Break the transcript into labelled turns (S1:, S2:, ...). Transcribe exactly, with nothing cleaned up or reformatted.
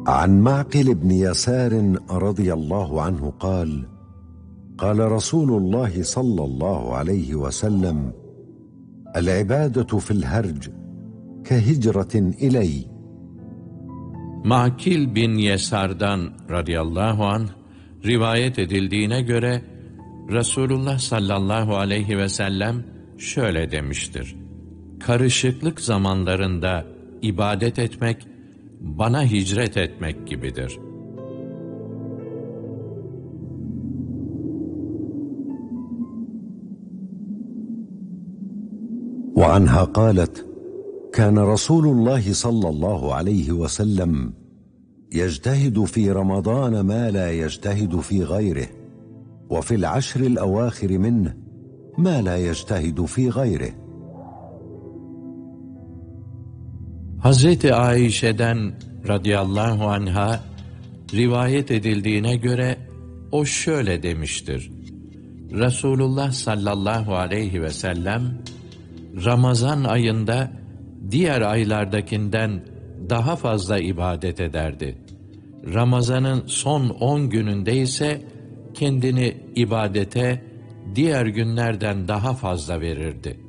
S1: عن معقل بن يسار رضي الله عنه قال: قال رسول الله صلى الله عليه وسلم: العبادة في الهرج كهجرة إلي.
S2: Makil bin Yesar'dan radıyallahu anh rivayet edildiğine göre Resulullah sallallahu aleyhi ve sellem şöyle demiştir: karışıklık zamanlarında ibadet etmek, bana hicret etmek gibidir.
S1: وعنها قالت: كان رسول الله صلى الله عليه وسلم يجتهد في رمضان ما لا يجتهد في غيره، وفي العشر الأواخر منه ما لا يجتهد في غيره.
S2: Hazreti Ayşe'den radıyallahu anha rivayet edildiğine göre o şöyle demiştir: Resulullah sallallahu aleyhi ve sellem Ramazan ayında diğer aylardakinden daha fazla ibadet ederdi. Ramazanın son on gününde ise kendini ibadete diğer günlerden daha fazla verirdi.